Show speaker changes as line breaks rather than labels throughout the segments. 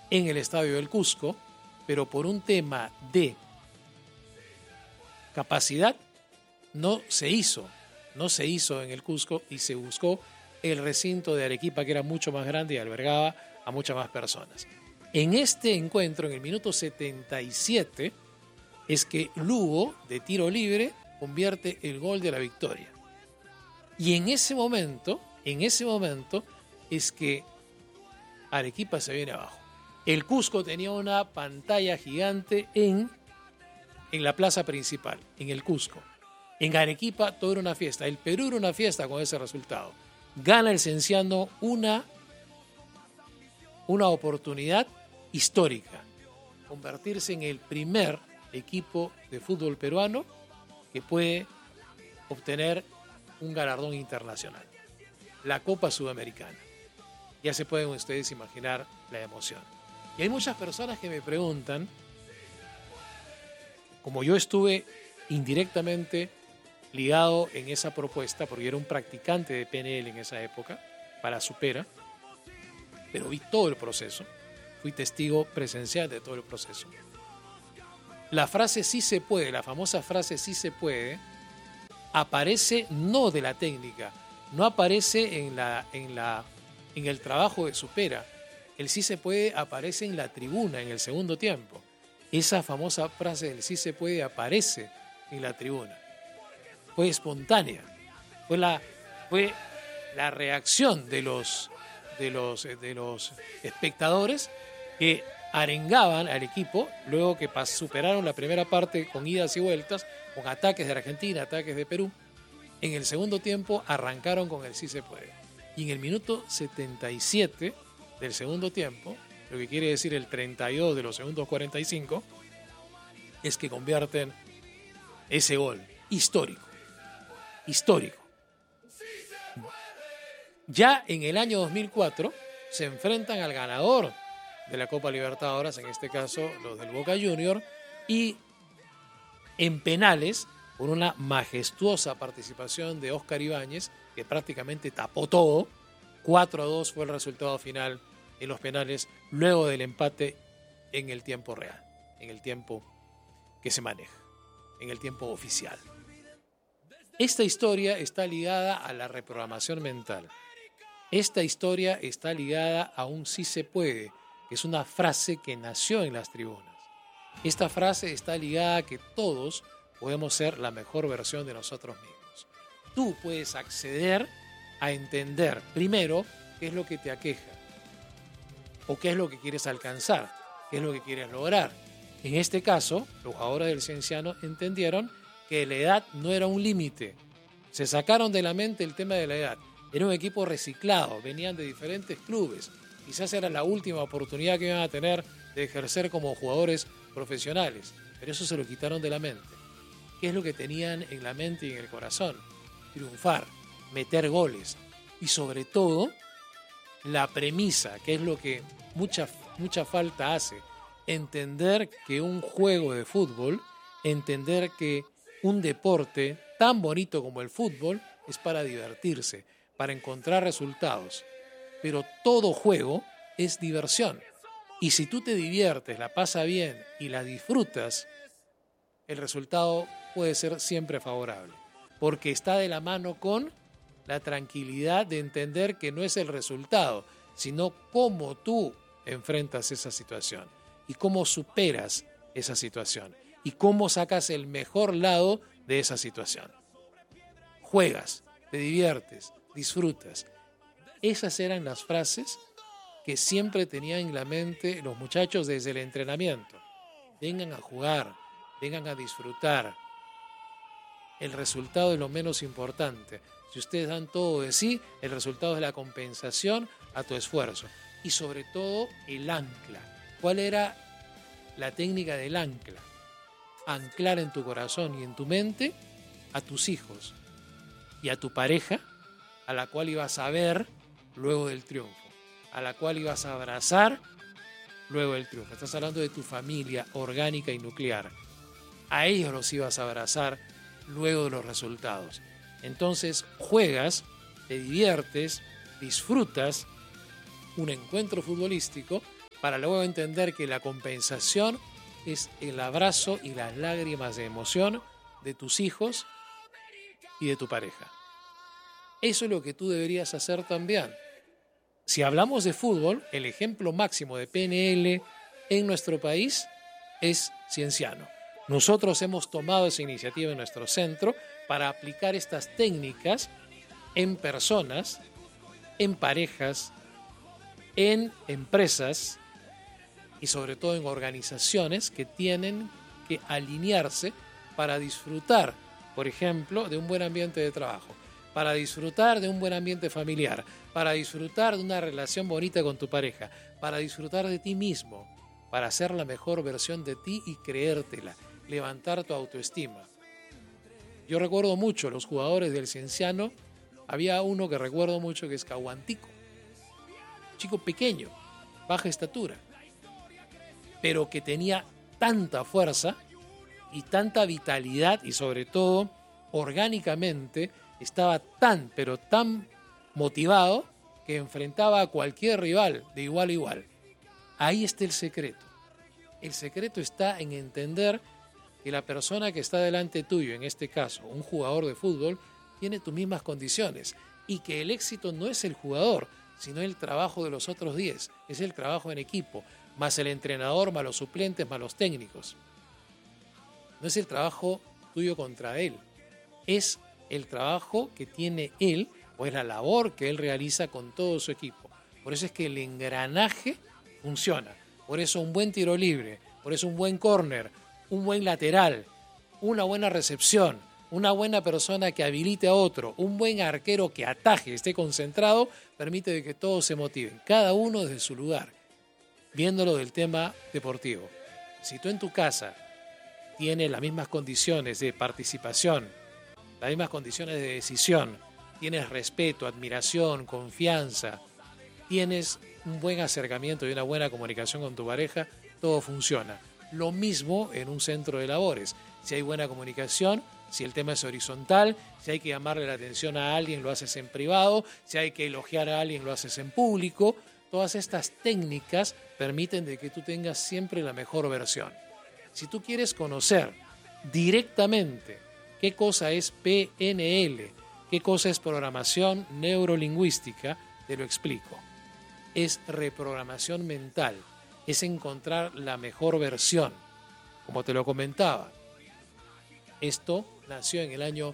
en el Estadio del Cusco, pero por un tema de capacidad no se hizo en el Cusco y se buscó el recinto de Arequipa, que era mucho más grande y albergaba a muchas más personas. En este encuentro, en el minuto 77, es que Lugo, de tiro libre, convierte el gol de la victoria. Y en ese momento es que Arequipa se viene abajo. El Cusco tenía una pantalla gigante en la plaza principal, en el Cusco. En Arequipa todo era una fiesta. El Perú era una fiesta con ese resultado. Gana el Cienciano una oportunidad histórica. Convertirse en el primer equipo de fútbol peruano que puede obtener un galardón internacional. La Copa Sudamericana. Ya se pueden ustedes imaginar la emoción. Y hay muchas personas que me preguntan, como yo estuve indirectamente ligado en esa propuesta, porque yo era un practicante de PNL en esa época, para Supera, pero vi todo el proceso, fui testigo presencial de todo el proceso. La frase "sí se puede", la famosa frase "sí se puede", aparece no de la técnica, no aparece en el trabajo de Supera. El "sí se puede" aparece en la tribuna, en el segundo tiempo. Esa famosa frase del "sí se puede" aparece en la tribuna. Fue espontánea. Fue la reacción de los espectadores que arengaban al equipo luego que superaron la primera parte con idas y vueltas, con ataques de Argentina, ataques de Perú. En el segundo tiempo arrancaron con el "sí se puede". Y en el minuto 77 del segundo tiempo, lo que quiere decir el 32 de los segundos 45, es que convierten ese gol histórico. Ya en el año 2004 se enfrentan al ganador de la Copa Libertadores, en este caso los del Boca Juniors, y en penales, por una majestuosa participación de Óscar Ibáñez, que prácticamente tapó todo, 4-2 fue el resultado final en los penales, luego del empate en el tiempo real, en el tiempo que se maneja, en el tiempo oficial. Esta historia está ligada a la reprogramación mental. Esta historia está ligada a un "sí se puede", que es una frase que nació en las tribunas. Esta frase está ligada a que todos podemos ser la mejor versión de nosotros mismos. Tú puedes acceder a entender, primero, qué es lo que te aqueja, o qué es lo que quieres alcanzar, qué es lo que quieres lograr. En este caso, los jugadores del Cienciano entendieron que la edad no era un límite. Se sacaron de la mente el tema de la edad. Era un equipo reciclado, venían de diferentes clubes. Quizás era la última oportunidad que iban a tener de ejercer como jugadores profesionales, pero eso se lo quitaron de la mente. ¿Qué es lo que tenían en la mente y en el corazón? Triunfar, meter goles y sobre todo la premisa, que es lo que mucha falta hace, entender que un juego de fútbol, entender que un deporte tan bonito como el fútbol es para divertirse, para encontrar resultados. Pero todo juego es diversión. Y si tú te diviertes, la pasas bien y la disfrutas, el resultado puede ser siempre favorable. Porque está de la mano con la tranquilidad de entender que no es el resultado, sino cómo tú enfrentas esa situación y cómo superas esa situación y cómo sacas el mejor lado de esa situación. Juegas, te diviertes, disfrutas. Esas eran las frases que siempre tenían en la mente los muchachos desde el entrenamiento. Vengan a jugar, vengan a disfrutar. El resultado es lo menos importante. Si ustedes dan todo de sí, el resultado es la compensación a tu esfuerzo. Y sobre todo, el ancla. ¿Cuál era la técnica del ancla? Anclar en tu corazón y en tu mente a tus hijos y a tu pareja, a la cual ibas a ver luego del triunfo, a la cual ibas a abrazar luego del triunfo. Estás hablando de tu familia orgánica y nuclear. A ellos los ibas a abrazar luego de los resultados. Entonces juegas, te diviertes, disfrutas un encuentro futbolístico para luego entender que la compensación es el abrazo y las lágrimas de emoción de tus hijos y de tu pareja. Eso es lo que tú deberías hacer también. Si hablamos de fútbol, el ejemplo máximo de PNL en nuestro país es Cienciano. Nosotros hemos tomado esa iniciativa en nuestro centro para aplicar estas técnicas en personas, en parejas, en empresas y sobre todo en organizaciones que tienen que alinearse para disfrutar, por ejemplo, de un buen ambiente de trabajo, para disfrutar de un buen ambiente familiar, para disfrutar de una relación bonita con tu pareja, para disfrutar de ti mismo, para ser la mejor versión de ti y creértela, levantar tu autoestima. Yo recuerdo mucho los jugadores del Cienciano. Había uno que recuerdo mucho que es Caguantico, chico pequeño, baja estatura, pero que tenía tanta fuerza y tanta vitalidad y sobre todo orgánicamente estaba tan, pero tan motivado que enfrentaba a cualquier rival de igual a igual. Ahí está el secreto. El secreto está en entender que la persona que está delante tuyo, en este caso un jugador de fútbol, tiene tus mismas condiciones y que el éxito no es el jugador, sino el trabajo de los otros 10, es el trabajo en equipo, más el entrenador, más los suplentes, más los técnicos. No es el trabajo tuyo contra él, es el trabajo que tiene él o es la labor que él realiza con todo su equipo. Por eso es que el engranaje funciona, por eso un buen tiro libre, por eso un buen córner, un buen lateral, una buena recepción, una buena persona que habilite a otro, un buen arquero que ataje, esté concentrado, permite de que todos se motiven, cada uno desde su lugar, viéndolo del tema deportivo. Si tú en tu casa tienes las mismas condiciones de participación, las mismas condiciones de decisión, tienes respeto, admiración, confianza, tienes un buen acercamiento y una buena comunicación con tu pareja, todo funciona. Lo mismo en un centro de labores. Si hay buena comunicación, si el tema es horizontal, si hay que llamarle la atención a alguien, lo haces en privado, si hay que elogiar a alguien, lo haces en público. Todas estas técnicas permiten de que tú tengas siempre la mejor versión. Si tú quieres conocer directamente qué cosa es PNL, qué cosa es programación neurolingüística, te lo explico. Es reprogramación mental, es encontrar la mejor versión. Como te lo comentaba, esto nació en el año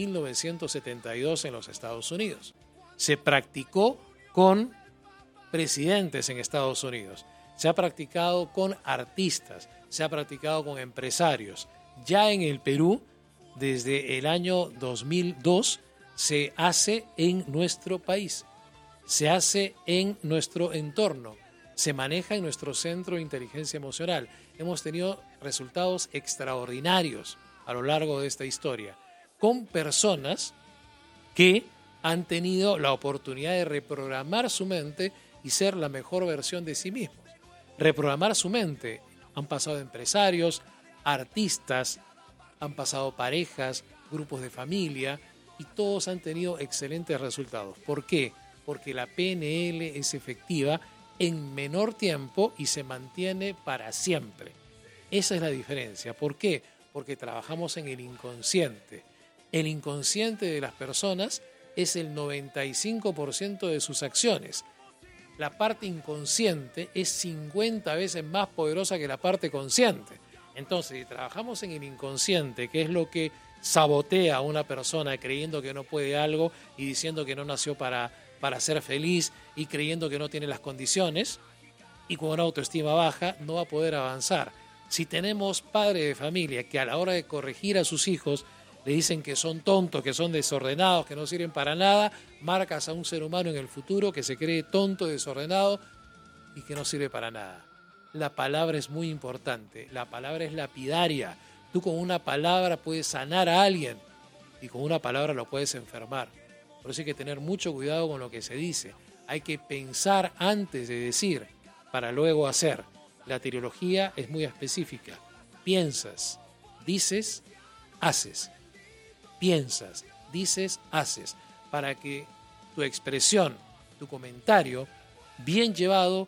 1972 en los Estados Unidos. Se practicó con presidentes en Estados Unidos, se ha practicado con artistas, se ha practicado con empresarios. Ya en el Perú, desde el año 2002, se hace en nuestro país, se hace en nuestro entorno, se maneja en nuestro centro de inteligencia emocional. Hemos tenido resultados extraordinarios a lo largo de esta historia, con personas que han tenido la oportunidad de reprogramar su mente y ser la mejor versión de sí mismos. Reprogramar su mente. Han pasado empresarios, artistas, han pasado parejas, grupos de familia y todos han tenido excelentes resultados. ¿Por qué? Porque la PNL es efectiva en menor tiempo y se mantiene para siempre. Esa es la diferencia. ¿Por qué? Porque trabajamos en el inconsciente. El inconsciente de las personas es el 95% de sus acciones. La parte inconsciente es 50 veces más poderosa que la parte consciente. Entonces, si trabajamos en el inconsciente, que es lo que sabotea a una persona creyendo que no puede algo y diciendo que no nació para ser feliz y creyendo que no tiene las condiciones, y con una autoestima baja no va a poder avanzar. Si tenemos padres de familia que a la hora de corregir a sus hijos le dicen que son tontos, que son desordenados, que no sirven para nada, marcas a un ser humano en el futuro que se cree tonto, desordenado y que no sirve para nada. La palabra es muy importante, la palabra es lapidaria. Tú con una palabra puedes sanar a alguien y con una palabra lo puedes enfermar. Por eso hay que tener mucho cuidado con lo que se dice. Hay que pensar antes de decir para luego hacer. La teología es muy específica. Piensas, dices, haces. Piensas, dices, haces. Para que tu expresión, tu comentario, bien llevado,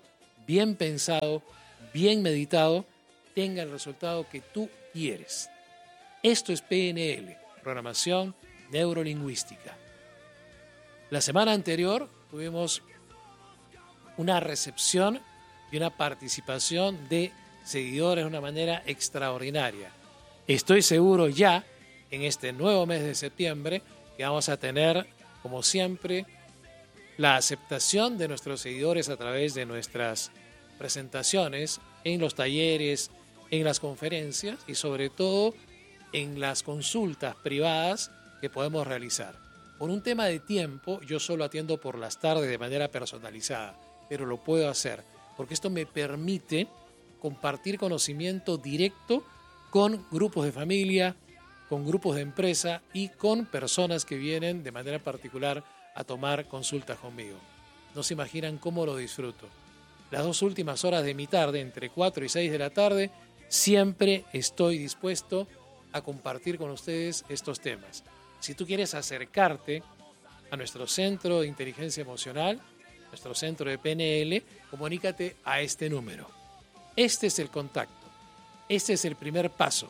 bien pensado, bien meditado, tenga el resultado que tú quieres. Esto es PNL, Programación Neurolingüística. La semana anterior tuvimos una recepción y una participación de seguidores de una manera extraordinaria. Estoy seguro ya, en este nuevo mes de septiembre, que vamos a tener, como siempre, la aceptación de nuestros seguidores a través de nuestras presentaciones en los talleres, en las conferencias y sobre todo en las consultas privadas que podemos realizar. Por un tema de tiempo, yo solo atiendo por las tardes de manera personalizada, pero lo puedo hacer porque esto me permite compartir conocimiento directo con grupos de familia, con grupos de empresa y con personas que vienen de manera particular a tomar consultas conmigo. No se imaginan cómo lo disfruto. Las 2 últimas horas de mi tarde, entre 4 y 6 de la tarde, siempre estoy dispuesto a compartir con ustedes estos temas. Si tú quieres acercarte a nuestro centro de inteligencia emocional, nuestro centro de PNL, comunícate a este número. Este es el contacto. Este es el primer paso.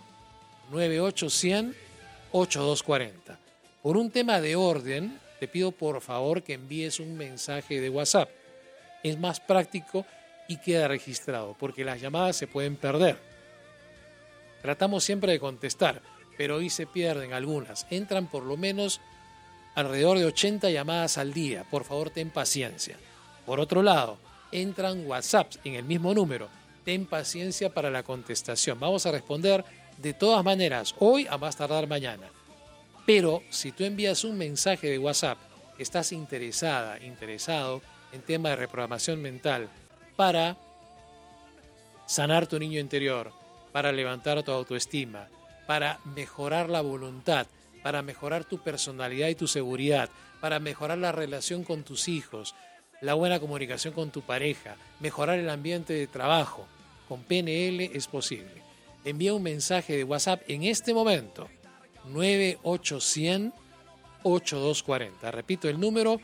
9800-8240. Por un tema de orden, te pido por favor que envíes un mensaje de WhatsApp. Es más práctico y queda registrado, porque las llamadas se pueden perder. Tratamos siempre de contestar, pero hoy se pierden algunas. Entran por lo menos alrededor de 80 llamadas al día. Por favor, ten paciencia. Por otro lado, entran WhatsApps en el mismo número. Ten paciencia para la contestación. Vamos a responder de todas maneras, hoy a más tardar mañana. Pero si tú envías un mensaje de WhatsApp, estás interesado en tema de reprogramación mental para sanar tu niño interior, para levantar tu autoestima, para mejorar la voluntad, para mejorar tu personalidad y tu seguridad, para mejorar la relación con tus hijos, la buena comunicación con tu pareja, mejorar el ambiente de trabajo. Con PNL es posible. Envía un mensaje de WhatsApp en este momento, 9800-8240. Repito el número,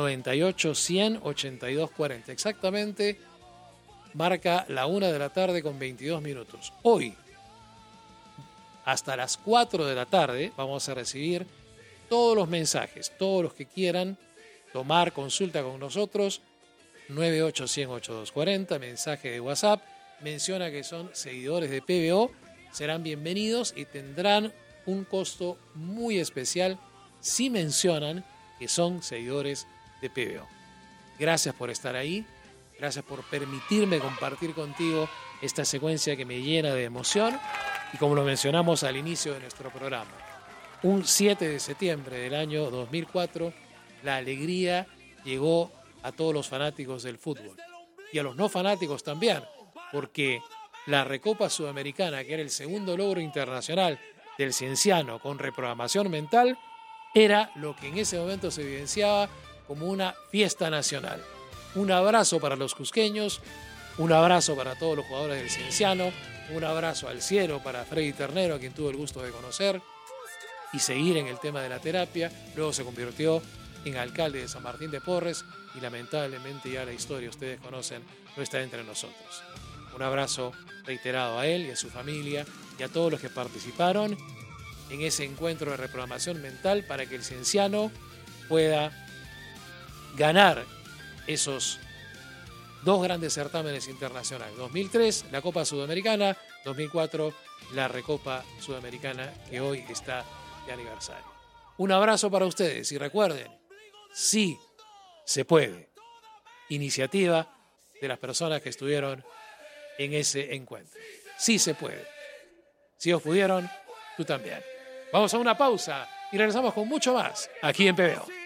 9800-8240. Exactamente, marca la 1 de la tarde con 22 minutos. Hoy, hasta las 4 de la tarde, vamos a recibir todos los mensajes, todos los que quieran tomar consulta con nosotros, 9800-8240, mensaje de WhatsApp, menciona que son seguidores de PBO, serán bienvenidos y tendrán un costo muy especial si mencionan que son seguidores de PBO. Gracias por estar ahí, gracias por permitirme compartir contigo esta secuencia que me llena de emoción y como lo mencionamos al inicio de nuestro programa, un 7 de septiembre del año 2004, la alegría llegó a todos los fanáticos del fútbol y a los no fanáticos también, porque la Recopa Sudamericana, que era el segundo logro internacional del Cienciano con reprogramación mental, era lo que en ese momento se evidenciaba como una fiesta nacional. Un abrazo para los cusqueños, un abrazo para todos los jugadores del Cienciano, un abrazo al cielo para Freddy Ternero, a quien tuve el gusto de conocer, y seguir en el tema de la terapia. Luego se convirtió en alcalde de San Martín de Porres y lamentablemente ya la historia, ustedes conocen, no está entre nosotros. Un abrazo reiterado a él y a su familia y a todos los que participaron en ese encuentro de reprogramación mental para que el Cienciano pueda ganar esos 2 grandes certámenes internacionales. 2003, la Copa Sudamericana, 2004, la Recopa Sudamericana, que hoy está de aniversario. Un abrazo para ustedes y recuerden, sí se puede. Iniciativa de las personas que estuvieron en ese encuentro. Sí se puede. Si ellos pudieron, tú también. Vamos a una pausa y regresamos con mucho más aquí en PBO.